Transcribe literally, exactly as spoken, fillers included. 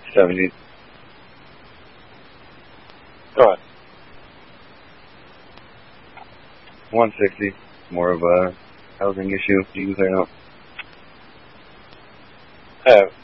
seventy. Go ahead. one sixty. More of a housing issue. Do you say no? Have